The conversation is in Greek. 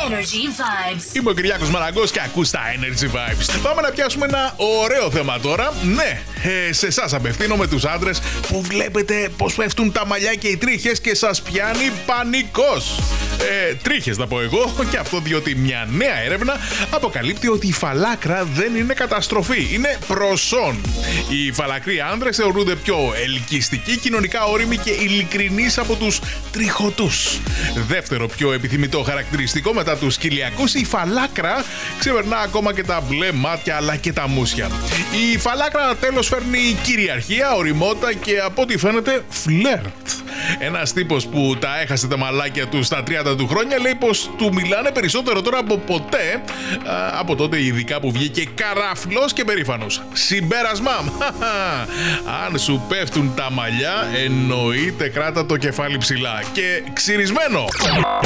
Energy Vibes. Είμαι ο Κυριάκος Μαραγκός και ακούς τα Energy Vibes. Πάμε να πιάσουμε ένα ωραίο θέμα τώρα. Ναι, σε εσάς απευθύνομαι, τους άντρες που βλέπετε πως πέφτουν τα μαλλιά και οι τρίχες και σας πιάνει πανικός. Τρίχες να πω εγώ, και αυτό διότι μια νέα έρευνα αποκαλύπτει ότι η φαλάκρα δεν είναι καταστροφή, είναι προσόν. Οι φαλακροί άνδρες θεωρούνται πιο ελκυστικοί, κοινωνικά όριμοι και ειλικρινείς από τους τριχωτούς. Δεύτερο πιο επιθυμητό χαρακτηριστικό μετά τους κοιλιακούς, η φαλάκρα ξεπερνά ακόμα και τα μπλε μάτια αλλά και τα μουσια. Η φαλάκρα τέλος φέρνει κυριαρχία, ωριμότητα και από ό,τι φαίνεται φλερτ. Ένας τύπος που τα έχασε τα μαλάκια του στα 30 του χρόνια λέει πως του μιλάνε περισσότερο τώρα από ποτέ, από τότε ειδικά που βγήκε καράφλος και περήφανος. Συμπέρασμα, αν σου πέφτουν τα μαλλιά εννοείται κράτα το κεφάλι ψηλά και ξυρισμένο.